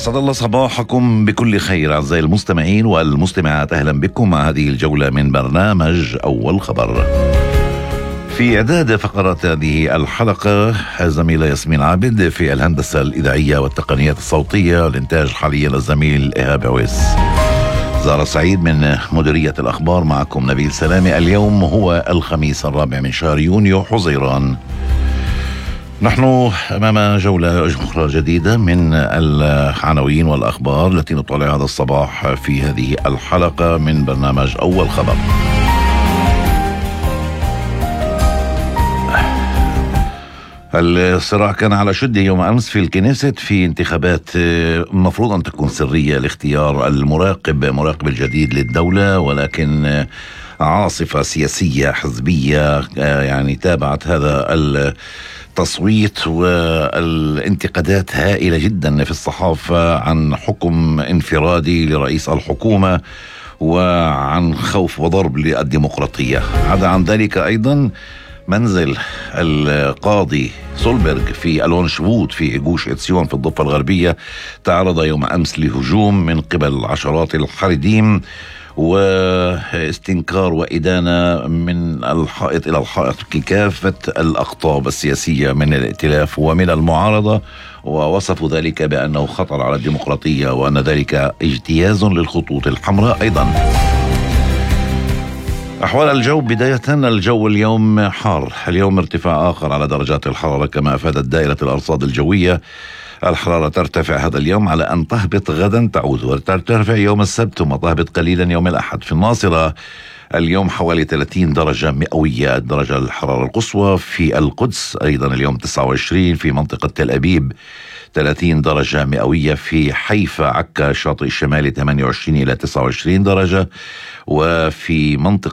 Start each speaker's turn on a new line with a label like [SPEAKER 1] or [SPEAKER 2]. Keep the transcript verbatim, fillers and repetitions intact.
[SPEAKER 1] أسعد الله صباحكم بكل خير أعزائي المستمعين والمستمعات. أهلا بكم مع هذه الجولة من برنامج أول خبر. في إعداد فقرات هذه الحلقة زميلة ياسمين عابد، في الهندسة الإذاعية والتقنيات الصوتية والإنتاج حاليا الزميل إيهاب عويس. زارة سعيد من مديرية الأخبار، معكم نبيل سلامي. اليوم هو الخميس الرابع من شهر يونيو حزيران. نحن أمام جولة أخرى جديدة من العناوين والأخبار التي نطلع هذا الصباح في هذه الحلقة من برنامج أول خبر. الصراع كان على شده يوم أمس في الكنيست في انتخابات المفروض أن تكون سرية لاختيار المراقب مراقب الجديد للدولة، ولكن عاصفة سياسية حزبية يعني تابعت هذا التصويت والانتقادات هائلة جدا في الصحافة عن حكم انفرادي لرئيس الحكومة وعن خوف وضرب للديمقراطية. عدا عن ذلك أيضا منزل القاضي سولبرغ في ألونشفود في جوش إتسيون في الضفة الغربية تعرض يوم أمس لهجوم من قبل عشرات الحريديم واستنكار وإدانة من الحائط إلى الحائط كافة الأقطاب السياسية من الائتلاف ومن المعارضة، ووصفوا ذلك بأنه خطر على الديمقراطية وأن ذلك اجتياز للخطوط الحمراء. أيضا أحوال الجو بداية، الجو اليوم حار، اليوم ارتفاع آخر على درجات الحرارة كما أفادت دائرة الأرصاد الجوية. الحرارة ترتفع هذا اليوم على أن تهبط غدا تعود، وترتفع يوم السبت ثم تهبط قليلا يوم الأحد. في الناصرة اليوم حوالي ثلاثين درجة مئوية الدرجة الحرارة القصوى. في القدس أيضا اليوم تسعة وعشرين، في منطقة تل أبيب ثلاثين درجة مئوية، في حيفا عكا الشاطئ الشمالي ثمانية وعشرين إلى تسعة وعشرين درجة، وفي منطقة